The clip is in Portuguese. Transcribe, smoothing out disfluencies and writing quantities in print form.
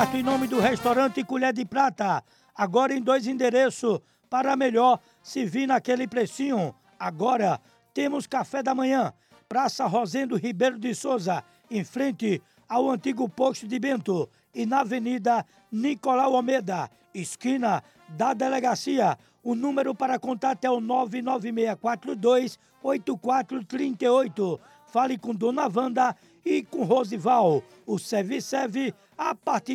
Em nome do restaurante Colher de Prata, agora em 2 endereços, para melhor se vir naquele precinho. Agora temos café da manhã, Praça Rosendo Ribeiro de Souza, em frente ao antigo posto de Bento, e na Avenida Nicolau Almeida, esquina da delegacia. O número para contato é o 996428438. Fale com Dona Wanda e com Rosival. O Service a partir